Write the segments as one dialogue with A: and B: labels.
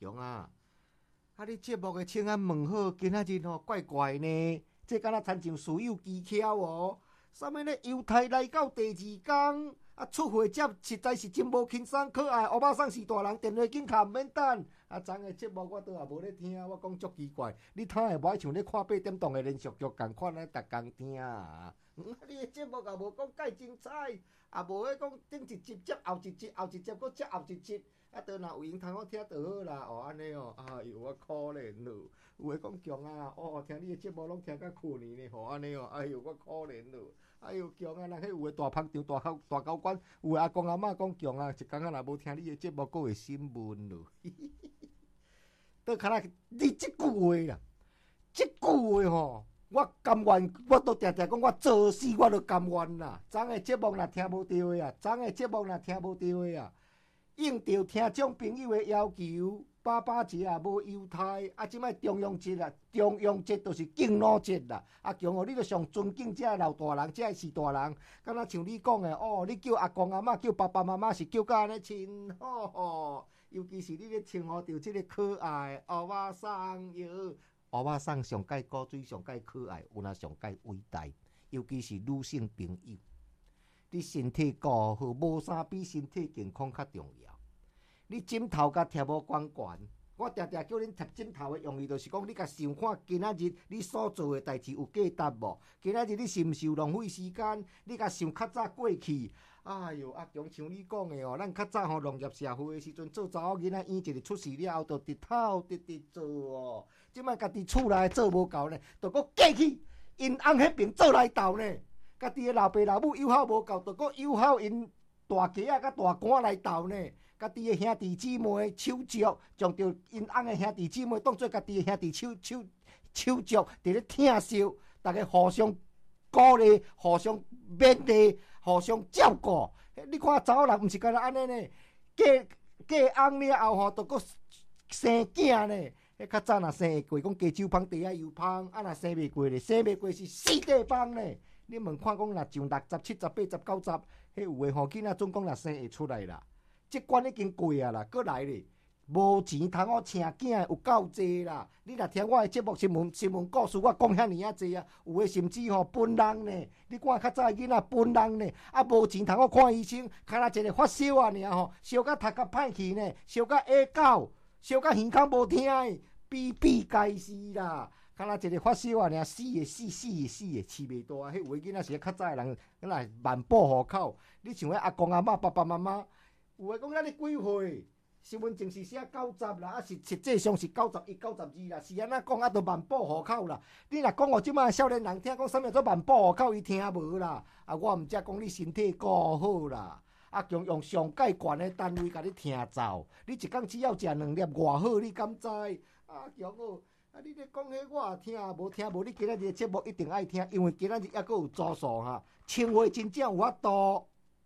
A: 强啊！啊，你节目的请安问好，今仔日吼怪怪呢，这敢若亲像事有蹊跷哦。啥物咧？犹太来到第2天，啊，出会接实在是真无轻松可爱。欧巴桑是大人，电话紧卡毋免等。啊，昨个节目我倒也无咧听，我讲足奇怪，你摊会无爱像咧看8点档的连续剧共款咧，逐工听啊。你的节目也无讲介精彩，也无迄讲顶一集接后一集，后一集搁接后一集。啊，倒若有闲通好听就好啦。哦，安尼哦，哎呦，我可怜咯。有诶讲强啊，哦，听你诶节目拢听甲困去呢，吼，安尼哦，哎呦，我可怜咯。哎呦，强啊！人迄有诶大拍场、大高官，有诶阿公阿嬷讲强啊，一工仔若无听你诶节目，阁会心闷咯。倒看来你即句话啦，即句话吼。我甘愿，我都常常讲，我做死我都甘愿啦。昨个节目若听无到的啊，昨个节目若听无到的啊，应着听众朋友的要求，爸爸节也无犹太，啊，即摆中央节啊，中央节就是敬老节啦。啊，强哦，你著上尊敬这老大人，这是大人，敢若像你讲的哦，你叫阿公阿嬷，叫爸爸妈妈是叫甲安尼亲好吼。尤其是你咧称呼着即个可爱欧巴桑哟。乌巴桑上界古水，上界可爱，有若上界伟大。尤其是女性朋友，你身体顾好，无啥比身体健康较重要。你枕头甲贴无关悬，我常常叫恁贴枕头的用意，就是讲你甲想看今仔日你所做的代志有价值无？今仔日你是毋是有浪费时间？你甲想较早过去。哎哟，阿强像你讲的哦，咱较早吼农业社会的时阵，做查某囡仔，伊一日出世了后，就直头直做哦。即摆家己厝内做无够呢，就搁过去因翁迄边做来斗呢。家己的老爸老母友好无够，就搁友好因大家啊甲大官来斗呢。家己的兄弟姊妹手足，将着因翁的兄弟姊妹当做家己的兄弟手足，伫咧疼惜，大家互相鼓励，互相勉励，互相照顾。你看查某人毋是干那安尼呢？嫁翁了后吼，就搁生囝呢。迄较早若生会过，讲加酒芳地啊油芳，啊若生袂过咧，生袂过是四地芳呢。你问看讲，若像60、70、80、90、90，迄有诶吼囡仔总讲若生会出来啦。这关已经过啊啦，搁来咧。无钱通好请囝有够济啦！你若听我的节目新闻故事，我讲遐尼啊济啊，有诶甚至吼分人呢。你看较早的囡仔分人呢，啊无钱通好看医生，看若一个发烧啊尔吼，烧甲头壳歹去呢，烧甲下狗，烧甲耳孔无听的，比该死啦！看若一个发烧啊尔，死的，饲袂大啊！迄有诶囡仔是较早的人，来万宝户口。你像迄阿公阿嬷、爸爸妈妈，有诶讲遐尼几岁？身份证是写90啦，啊是实际上是91、92啦，是安怎讲啊？都万宝户口啦。你若讲互即摆少年人听讲啥物做万宝户口，伊听无啦。啊，我毋则讲你身体顾好啦。啊，强用上界悬的单位甲你听奏。你一工只要食2粒偌好，你敢知？啊，强哦！啊，你咧讲迄我也听，无听无。你今仔日的节目一定爱听，因为今仔日还佫有组数哈，青花真正有法度。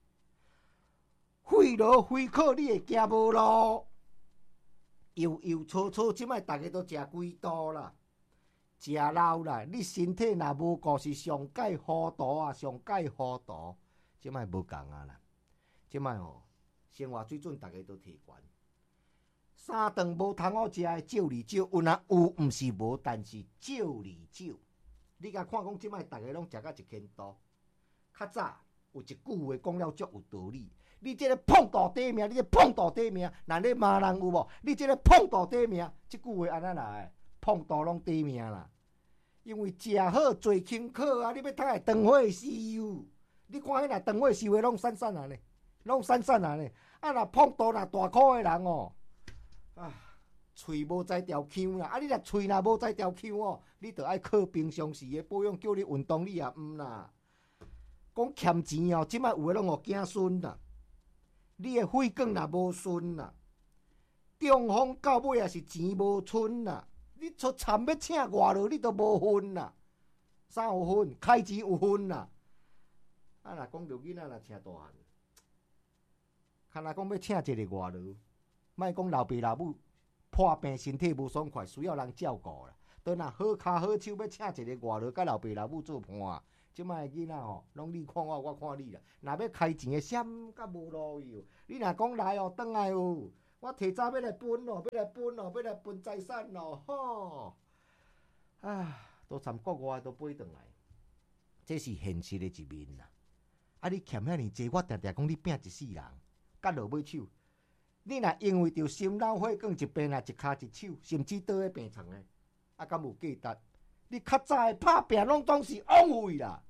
A: 费劳费口，你会行无路？油粗粗，即摆大家都食几度啦，食老啦。你身体若无顾，是上界糊涂啊，上界糊涂。即摆无共啊啦，即摆吼生活水准大家都提悬。3顿无通好食的少而少，有若有，毋是无，但是少而少。你甲看讲，即摆大家拢食到一千度。较早有一句话讲了足有道理。你这个碰到底命，你这碰到底命，那你骂人有无？你这个碰到底命，这句话安怎来？碰到拢底命啦。因为食好做轻巧啊，你要睇长火豉油，你看迄若长火豉油拢散散啊呢，拢散散啊呢。啊，若碰到若大箍的人哦，啊，喙无在调腔啦。啊，你若喙若无在调腔哦，你着爱靠平常时的保养，叫你运动你也毋啦。讲欠钱哦，即摆有诶拢互囝孙啦。你的血管也无顺啦，中风到尾也是钱无剩啦。你出惨要请外劳，你都无分啦。啥有分？开钱有分啦。啊，若讲着囡仔若请大汉，看若讲要请一个外劳，莫讲老爸老母破病身体无爽快，需要人照顾啦。倒若好骹好手要请一个外劳，甲老爸老母做伴。即摆囡仔吼，拢你看我，我看你啦。若要开钱的，闪甲无路哟。你若讲来哦，转来哦， 我提早要来分咯，要来分财产咯，吼！都参国外都飞转来，这是现实的一面啦。你欠遐尼济，我常常讲你拼一世人，甲落尾手。你若因为着心脑血管一病啊，一骹一手，甚至倒咧病床诶，敢有价值？你较早诶拍拼拢总是枉费啦。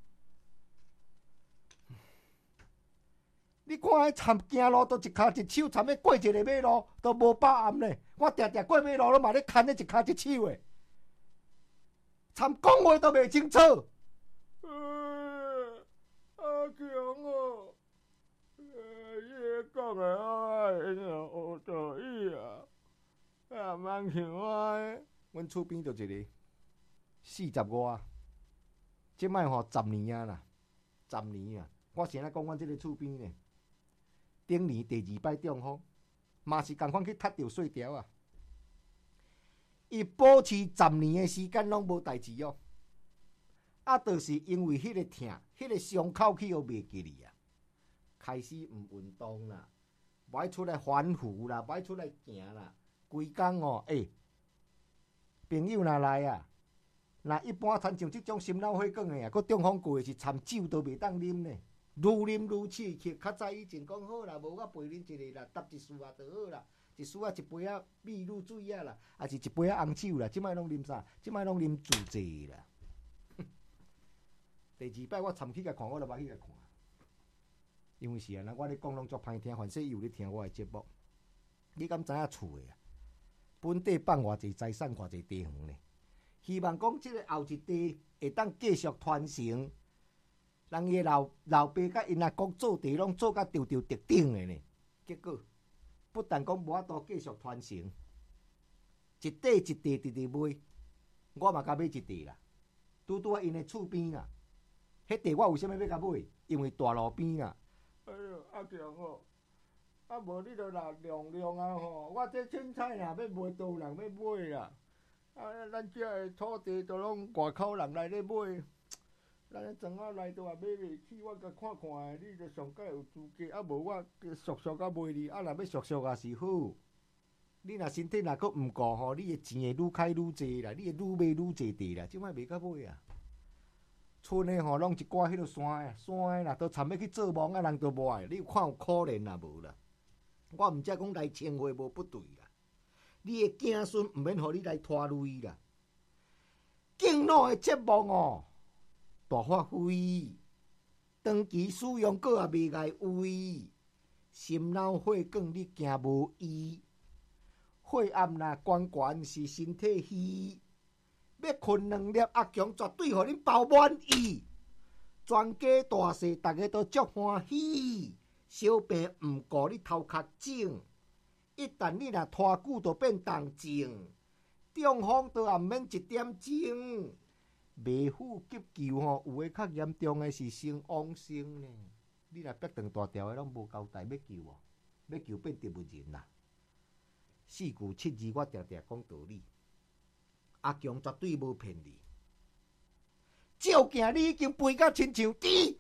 A: 你看迄参行路都一骹一手，参要过一个马路都无把握咧。我常常过马路，拢嘛咧牵咧一骹一手诶，参讲话都袂清楚。阿强哦，你讲诶我同意啊，茫想我。阮厝边就一个45啊，即摆吼10年啊啦，10年啊。我先来讲阮即个厝边呢，顶年第2摆中风，嘛是共款去踢着碎条啊。伊保持10年的时间拢无代志哦，就是因为迄个痛，迄个伤口去互袂记哩啊，开始毋运动啦，无爱出来反腐啦，无爱出来行啦，规工哦，朋友若来啊，若一般参像即种心脑血管的啊，佮中风过的是参酒都袂当啉呢，愈啉愈刺激。较早以前讲好啦，无我陪恁一个啦，搭一束啊就好啦，一束啊一杯啊美露水啊啦，还是一杯啊红酒啦。即摆拢啉啥？即摆拢啉自济啦。第2摆我参去甲看，我就捌去甲看，因为是啊，我咧讲拢足歹听，凡说伊有咧听我的节目，你敢知影厝的啊？本地放偌济财产，偌济地方呢？希望讲即个后一代会当继续传承，人伊老爸甲因阿公做地拢做甲丢特顶的呢。结果不但讲无法度继续传承，一地一地直直买，我嘛甲买一地啦，拄啊因的厝边啊。迄地我为什么要甲买？因为大路边啊。哎呦，阿强哦。无你著来量啊吼！我这凊彩若要卖，都有人要买啦。咱遮的土地都拢外口人来咧买，咱咧庄仔内都也买袂起。我甲看看你著上届有资格，无我俗啊卖你。若要俗也是好。你若身体若佫毋顾吼，你的钱会愈开愈济啦，你会愈买愈济地啦。即摆袂甲买啊。村的吼，拢一寡迄落山的啦，都参要去做梦啊，人都无爱。你有看有可怜啊无啦？我毋则讲来称话无不对啦，你的子孙毋免互你来拖累啦。敬老的节目哦，大发挥，长期使用佫也袂碍位，心脑血管你行无医，血压若悬是身体虚，要困2粒阿强绝对互恁包满意，全家大细大家都足欢喜。小病毋顾你头壳整，一旦你若拖久，就变动症，中风都也毋免1点钟。未赴急救吼，有诶较严重诶是生亡生呢。你若逼长大条诶，拢无交代要救哦，要救变植物人啦。4句7字，我常常讲道理。阿强绝对无骗你，照镜你已经肥甲亲像猪。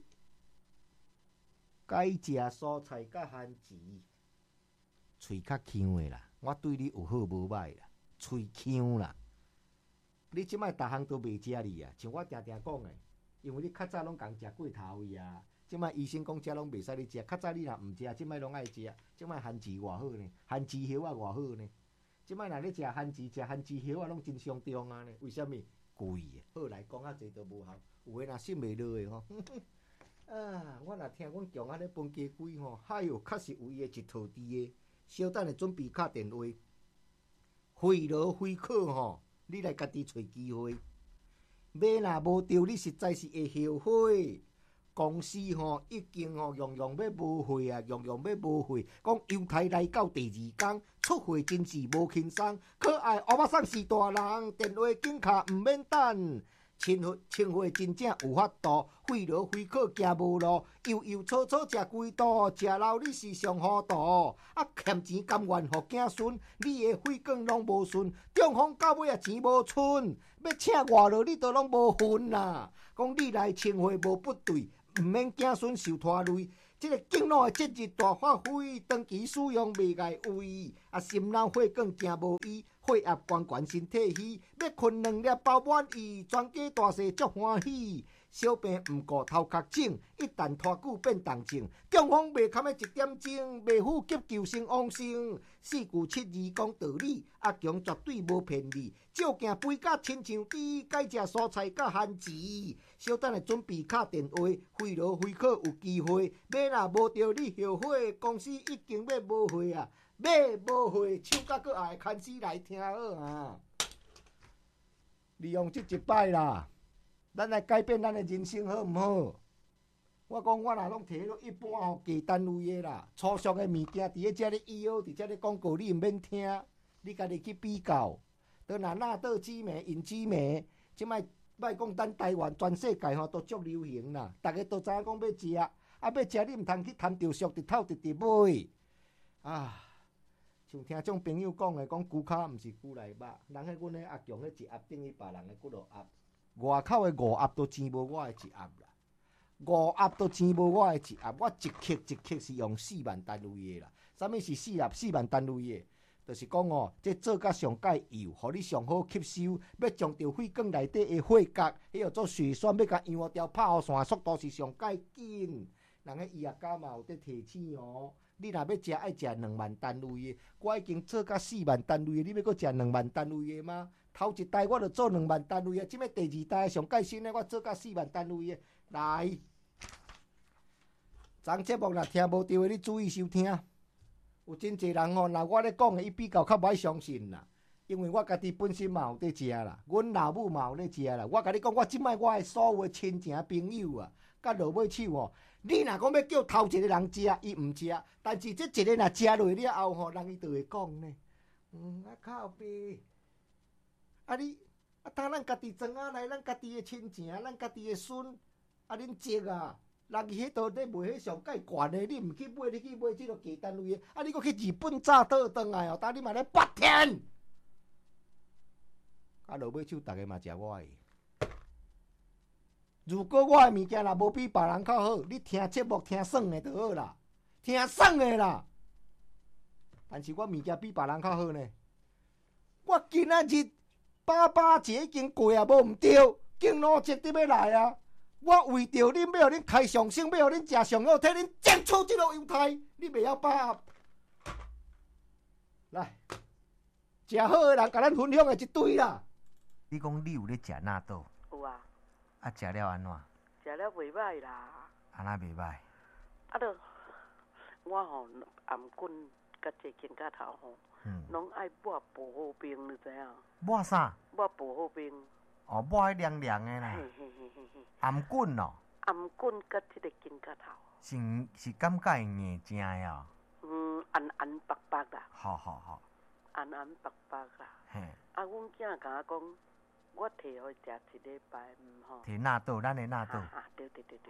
A: 该食蔬菜甲番薯，喙较呛的啦。我对你有好无歹啦，喙呛啦。你即摆逐项都袂食哩啊，像我常常讲的，因为你较早拢共食过头呀。即摆医生讲遮拢袂使你食，较早你若毋食，即摆拢爱食。即摆番薯偌好呢，番薯叶啊偌好呢。即摆若咧食番薯叶啊，拢真上中啊呢。为什么？贵啊！好来讲啊，济都无效，有诶若信袂落诶吼。我若听阮强啊咧分家规吼，哎哟，确实有伊诶一套伫诶。小等下准备敲电话，费劳费考吼，你来家己找机会。买若无着，你实在是会后悔。公司吼已经吼样样要无货啊，样样要无货。讲犹太来到第2天，出货真是无轻松。可爱欧巴桑是大人，电话紧卡毋免等。清货真正有法度，费劳费考行无路，悠草草食规肚，食老你是上糊涂。欠钱甘愿互子孙，你的血管拢无顺，中风到尾钱无剩，要请外劳你都拢无份啦。讲你来清货无不对，毋免子孙受拖累， 这个敬老的节日大发挥，长期使用袂碍胃，心脑血管行无依，血压悬悬身体虚，要困2粒饱满意，全家大细足欢喜。小病毋顾头壳肿，一旦拖久变重症，中风袂堪的一点钟，袂赴急救成往生。4句7字讲道理，阿强绝对无骗你。照镜肥甲亲像猪，该食蔬菜甲番薯。小等下准备敲电话，非劳非考有机会。买若无着你后悔，公司已经要无货啊！买无货，唱甲搁爱牵死来听好啊！利用这一摆啦。咱来改变咱的人生好毋好？我讲我若拢摕迄一般吼低单位的啦，粗俗的物件，伫咧遮咧以后，伫遮咧广告，你毋免听，你家己去比较。倒若纳豆紫梅、银紫梅，即摆莫讲咱台湾，全世界吼都足流行啦。逐个都知影讲要食，要食你毋通去贪着俗，直透直买。啊，像听种朋友讲的，讲龟壳毋是龟内肉，人迄阮迄阿强迄一盒等于别人的骨头盒。外口的5盒都钱无我的一盒啦，5盒都钱无我的一盒，我一克一克是用4万单位的啦。啥物是4盒4万单位的？就是讲哦，这做甲上解油，互你上好吸收。要将着血管内底的血角，迄个做血栓，要甲养掉拍互线，速度是上解紧。人个医学家嘛有在提醒哦，你若要食爱食2万单位的，我已经做甲4万单位的，你要搁食2万单位的吗？头一代我就做2万单位的，即摆第2代上介新的，我做甲4万单位的。来，咱节目若听无着的，你注意收听。有真侪人吼，若我咧讲的，伊比较较歹相信啦。因为我家己本身嘛有在食啦，阮老母嘛有咧食啦。我甲你讲，我即摆我的所有的亲情朋友啊，甲落尾手吼，你若讲要叫头一个人食，伊毋食，但是这一个若食落了后吼，人伊就会讲呢，靠背。你当咱家己庄仔内，咱家己的亲情，咱家己的孙，恁叔啊，人伊迄度咧卖迄上介悬的，你毋去买，你去买即个低单位的，你搁去日本炸倒转来哦，当你嘛咧8天，落尾手，逐个嘛食我的。如果我的物件若无比别人较好，你听节目听爽的就好啦，听爽的啦。但是我物件比别人较好呢，我今仔日。爸节已经过啊，无毋对，敬老节得要来啊！我为着恁要互恁开上升，要互恁食上好，替恁争取即个犹太，你袂晓把握。来，食好的人，甲咱分享的一堆啦。你讲你有咧食纳豆？
B: 有啊。
A: 食了安怎？
B: 食了袂歹啦。
A: 安那袂歹？
B: 我吼颔棍甲这肩胛头吼。拢爱抹薄荷冰，你知影？
A: 抹啥？
B: 抹薄荷冰。
A: 哦，抹迄凉凉的啦。颔棍哦。
B: 颔棍甲即个肩胛头。
A: 是感觉会硬正的哦。
B: 红白白啦。
A: 好。
B: 红白白啦。
A: 嘿。
B: 阮囝甲我讲，我摕互伊食一礼拜，吼。
A: 摕纳豆，咱的纳豆。
B: 对。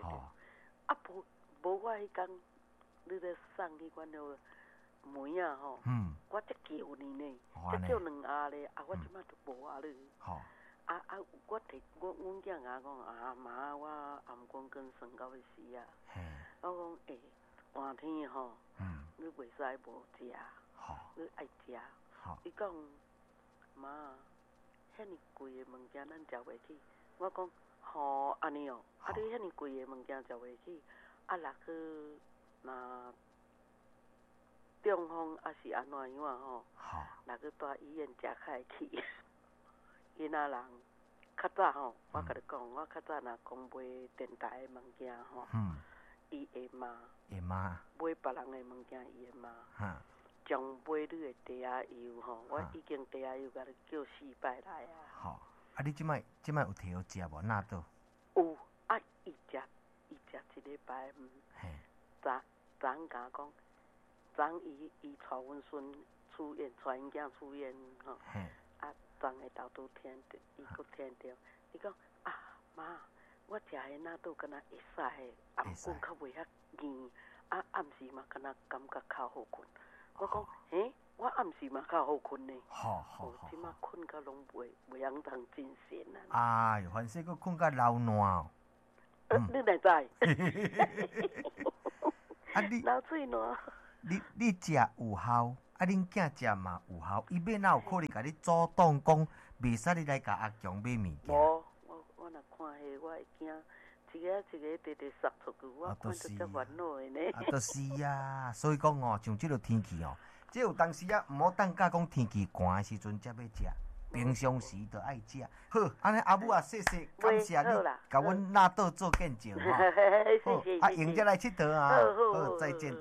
B: 无我迄工，你咧送迄款了。梅啊吼，我才叫你呢，才叫2盒咧，我即摆就无啊咧。我摕阮囝甲我讲妈，我颔棍跟酸到要死啊！我讲寒天吼，你袂使无食，你爱食。伊讲妈，遐尼贵的物件咱食袂起。我讲吼安尼哦，你遐尼贵的物件食袂起，若去若。中风还是安怎样吼？若去住医院食较会起。囡仔人较早吼，我甲你讲，我较早若讲买电台的物件吼，伊会骂。买别人的物件伊会骂。将买你的茶仔油吼，我已经茶仔油甲你叫4摆来啊。
A: 你即摆有摕好食无？纳豆？
B: 有伊食一礼拜。昨甲我讲。昨伊带阮孙出院，带因囝出院吼。昨下昼拄听着，伊佫听着，伊讲妈，我食迄纳豆敢若会使的，颔棍较袂遐硬，暗时嘛敢若感觉较好困。我讲我暗时嘛较好困呢。即马困甲拢袂晓通精神啊。
A: 凡说佫困甲流烂哦。
B: 你哪知？ 啊你流水烂。
A: 你食有效，啊恁囝食嘛有效，伊要哪有可能甲你主动讲，袂使你来甲阿强买物件？
B: 无，我若看下，我会惊。一个直直杀出去，我看着遮烦恼的呢。
A: 就是啊，所以讲哦，像这个天气哦，这有当时啊，毋好等甲讲天气寒的时阵才要食，平常时就爱食。好，安尼阿母啊，谢谢，感谢你，甲阮纳豆做见证哈。好，啊，迎接来佚佗啊。好，再见。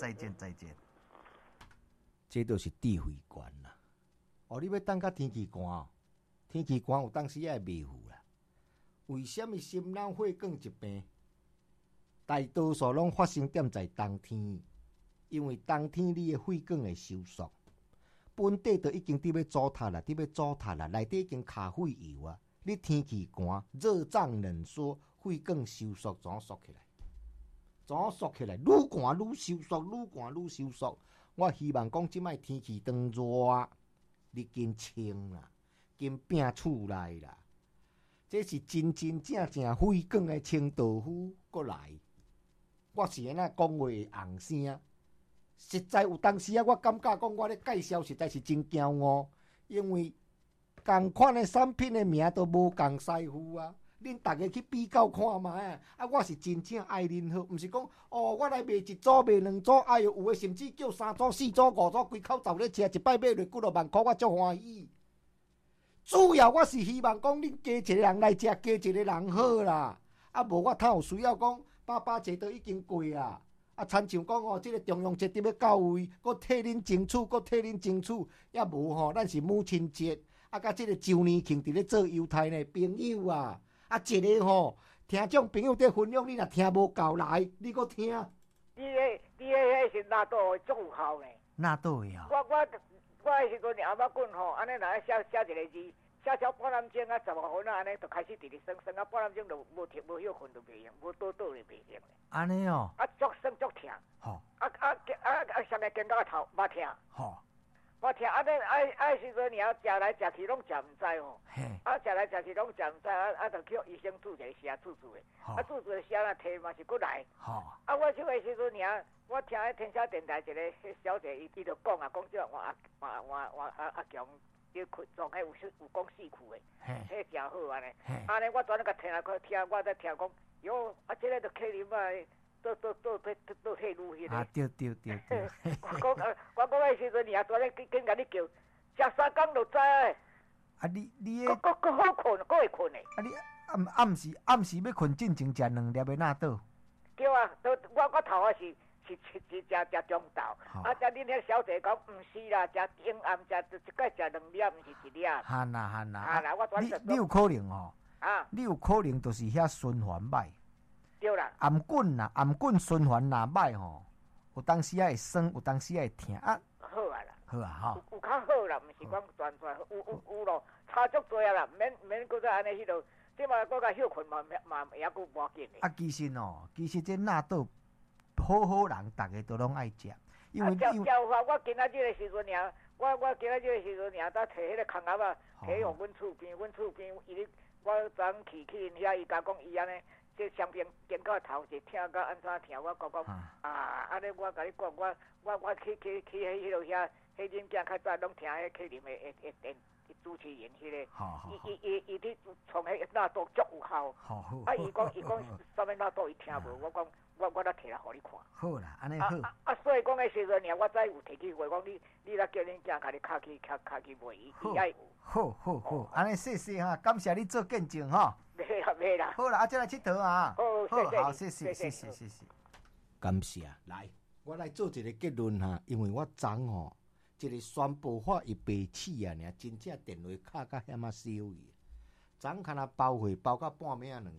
A: 这就是智慧观啦。哦，你要等甲天气寒，天气寒有当时也会袂赴啦。为什么心脑血管疾病大多数拢发生点在冬天？因为冬天你的血管会收缩，本地就已经伫要煮塌啦，内底已经卡血油啊。你天气寒，热胀冷缩，血管收缩怎缩起来？愈寒愈收缩。我希望讲即摆天气当热，你紧清啦，紧摒厝内啦。这是真正血管的清道夫过来。我是安那讲话会红声，实在有当时啊，我感觉讲我咧介绍实在是真骄傲，因为同款的产品的名都无共师傅啊。恁大家去比较看嘛啊！我是真正爱恁好，毋是讲哦，我来卖一组卖两组，哎哟，有诶甚至叫3组、4组、5组，规口罩咧车，一摆买落几落万箍，我足欢喜。主要我是希望讲恁加一个人来食，加一个人好啦。啊，无我倘有需要讲爸节都已经过啊。啊，亲像讲哦，即个重阳节伫要到位，搁替恁争取，也无吼，咱是母亲节，啊，甲即个周年庆伫咧做犹太呢朋友啊，啊，一个吼，听众朋友伫分享，你若听无够来，你搁听。
C: 你迄是纳豆的足有效呢？
A: 纳豆的啊？
C: 我迄时阵阿妈滚吼，安尼若写一个字，写半点钟啊，15分啊，安尼就开始直直算啊，半点钟就无休困就袂用，无倒就袂用。
A: 安尼哦。
C: 啊，足算足疼。
A: 吼。
C: 上个见到个头捌疼。
A: 吼。
C: 捌疼，安尼时阵尔食来食去拢食毋知吼。
A: 嘿。
C: 啊，食来食去拢食毋知，就叫医生注一个写注的。啊，注的写啦，摕嘛是过来。
A: 吼。
C: 啊，我手的时阵尔。我听迄天下电台一个迄小姐，伊就讲啊，讲即我阿强，伊装迄有讲4句的，迄真好安尼。安尼我专门甲听来听，我在听讲，哟，啊，即个就客人啊，都迄路迄个。
A: 啊，对。
C: 我讲迄时阵，尔专门紧甲你叫，食3工就知。
A: 啊，你
C: 个好困，个会困的。
A: 啊，你暗时要困进前食2粒的纳豆。
C: 对啊，我头啊是食中昼，啊！遮恁遐小姐讲，毋是啦，食中暗食一摆食2粒，毋是1粒。
A: 哈啦，
C: 我转
A: 你有可能哦，
C: 啊，
A: 你有可能就是遐循环歹。
C: 对啦。
A: 颔管循环若歹吼，有当时会酸，有当时会疼啊。
C: 好啊啦。
A: 好啊吼。
C: 有较好啦，毋是讲全有咯，差足多啊啦，免搁再安尼迄落，即嘛搁甲休困嘛也搁无紧的。
A: 啊，其实这纳豆。好人，大家都拢爱食，因为
C: 我今仔日的时阵尔，我今仔日的时阵尔，才摕迄个空盒啊，摕互阮厝边，伊咧，我昨去因遐，伊甲讲伊安尼，这双边肩胛头是疼到安怎疼，我讲安尼我甲你讲，我去迄落遐，迄恁囝较早拢听迄客人的主持人迄个，伊伫从迄纳豆足有效，啊，伊讲啥物纳豆伊听无，我讲。我来摕来互你看。
A: 好啦，安尼好。
C: 所以讲的时阵，我再有提起话讲，你来叫恁囝甲你卡去卖，伊爱有。
A: 好，安尼谢谢哈，感谢你做见证哈。
C: 袂啦。
A: 好啦，再来佚佗啊。
C: 好，
A: 谢谢。感谢，来，我来做一个结论哈，因为我昨吼一个宣布法一白痴啊，真正电话卡甲险啊收伊。昨看若包会包到半暝啊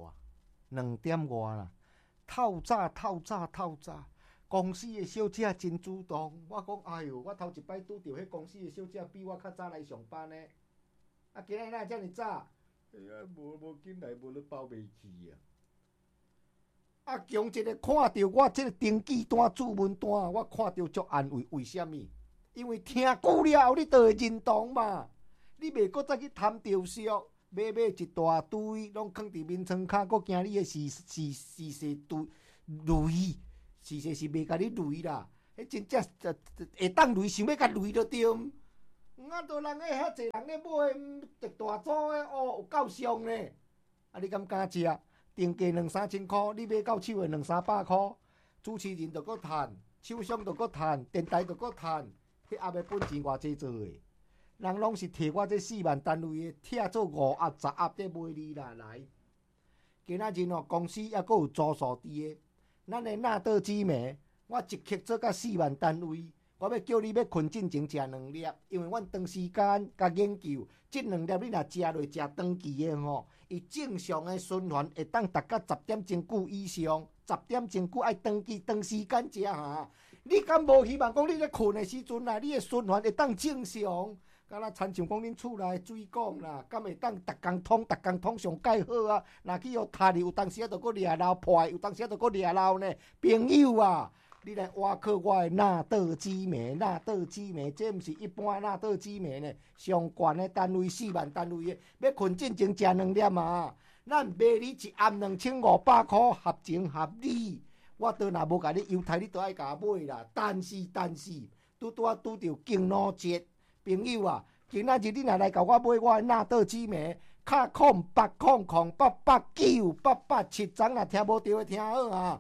A: 2点外啦。透早，公司的小姐真主动。我讲，哎哟，我头一摆拄着迄公司的小姐比我较早来上班呢。啊，今日哪会遮尔早？哎呀，无紧来，无咧包袂去啊。啊，强一个看着我这个登记单、注文单，我看着足安慰。为什么？因为听久了后，你就会认同嘛。你袂搁再去贪着俗。买一大堆，拢放伫眠床骹，搁惊你的是雷事实是袂甲你累啦，迄真正会当累，想要甲累就对。啊，都人遐遐济人咧买，特大组诶，哦，有够俗呢。啊，你敢敢食？定价2-3千箍，你买到手诶200-300箍，主持人就搁趁，厂商就搁趁，电台就搁趁，迄压诶本钱偌济做诶？人拢是摕我这4万单位诶，拆做5压、10压在卖你啦。来，今仔日公司还阁有租数伫诶，咱诶纳豆紫梅，我一克做甲4万单位。我要叫你要困进前食2粒，因为阮长时间甲研究，这2粒你若食落食长期的吼，伊正常的循环会当达到10点钟久以上，10点钟久爱长时间食哈。你敢无希望讲你咧困的时阵啊，你的循环会当正常？敢若亲像讲恁厝内水管啦，敢会当逐工通上盖好啊？若去互塌哩，有当时啊着搁掠漏破，有当时啊着搁掠漏呢。朋友啊！你来挖靠我的纳豆紫梅，这毋是一般纳豆紫梅呢，上悬的单位4万单位的，要困进前食2粒啊！咱卖你一暗2500块，合情合理。我倒若无甲你犹太，你都爱甲我买啦。但是，拄着敬老节，朋友啊，今仔日你若来甲我买我的纳豆紫梅，卡0800889887，昨若听无着的听好啊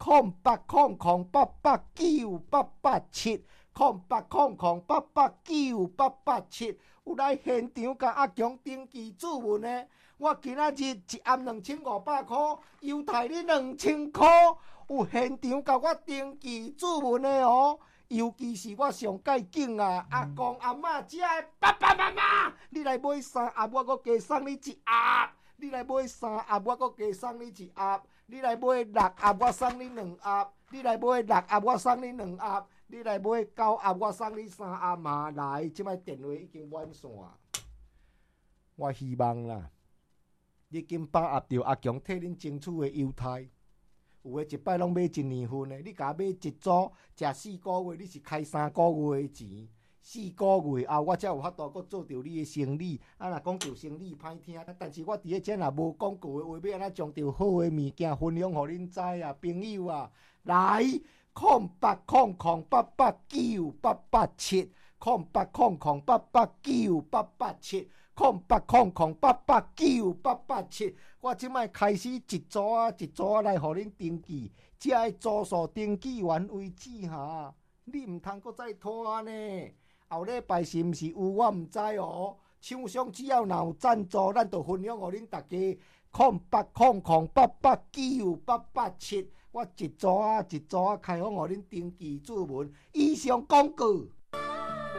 A: ！0800889887，0800889887，有来现场甲阿强登记注文的，我今仔日一暗2500块，犹太你2000块，有现场甲我登记注文的哦。尤其是我上介紧啊，阿公阿嬷食的爸爸妈妈，你来买3盒，我阁加送你1盒；你来买3盒，我阁加送你1盒。你来买6盒，我送你2盒；你来买6盒，我送你2盒；你来买9盒，我送你3盒嘛。来，即摆电话已经满线，我希望啦，你紧把握着阿强替恁争取的优待。有诶，一摆拢买1年份的，你甲买一组，食4个月，你是开3个月的钱。4个月后，我才有法度阁做着你的生意。啊，若讲着生意歹听，但是我伫咧遮若无广告的话，要安怎将着好的物件分享互恁知啊，朋友啊，来0800889887，0800889887，我即摆开始一组啊来互恁登记，只爱组数登记完为止哈，你毋通阁再拖呢。后礼拜是毋是有我毋知哦。厂商只要若有赞助，咱就分享互恁大家。0800889887，我一组啊开放互恁登记注文。以上广告。